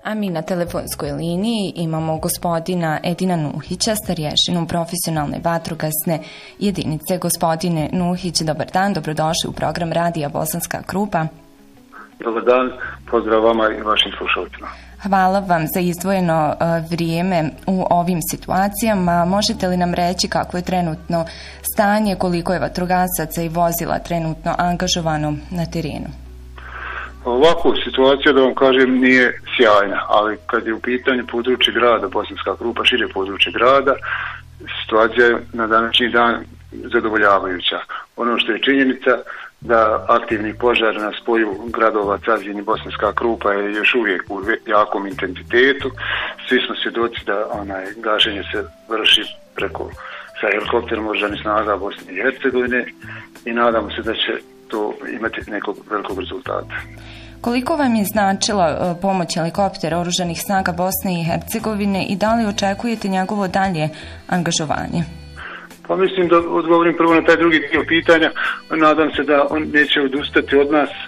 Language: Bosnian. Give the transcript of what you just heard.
A mi na telefonskoj liniji imamo gospodina Edina Nuhića, starješinu profesionalne vatrogasne jedinice. Gospodine Nuhić, dobar dan, dobrodošli u program Radija Bosanska Krupa. Dobar dan, pozdrav vama i vašim slušalcima. Hvala vam za izdvojeno vrijeme u ovim situacijama. Možete li nam reći kako je trenutno stanje, koliko je vatrogasaca i vozila trenutno angažovano na terenu? Ovakvu situaciju, da vam kažem, nije sjajna, ali kad je u pitanju područje grada, Bosanska Krupa, šire područje grada, situacija je na današnji dan zadovoljavajuća. Ono što je činjenica da aktivni požar na spoju gradova Cazin i Bosanska Krupa je još uvijek u jakom intenzitetu. Svi smo svjedoci da gašenje se vrši sa helikopterom oružanih snaga Bosne i Hercegovine i nadamo se da će to imati nekog velikog rezultata. Koliko vam je značila pomoć helikoptera oružanih snaga Bosne i Hercegovine i da li očekujete njegovo dalje angažovanje? Pa mislim da odgovorim prvo na taj drugi dio pitanja. Nadam se da on neće odustati od nas